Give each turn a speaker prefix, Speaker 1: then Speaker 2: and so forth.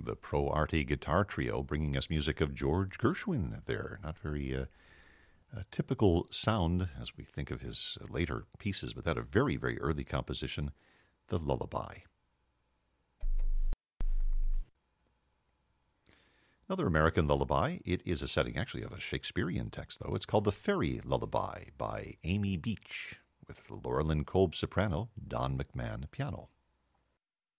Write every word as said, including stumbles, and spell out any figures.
Speaker 1: The Pro Arte Guitar Trio bringing us music of George Gershwin there. Not very uh, a typical sound as we think of his later pieces, but that a very, very early composition, The Lullaby. Another American lullaby. It is a setting actually of a Shakespearean text, though. It's called The Fairy Lullaby by Amy Beach, with Laura Lynn Kolb soprano, Don McMahon piano.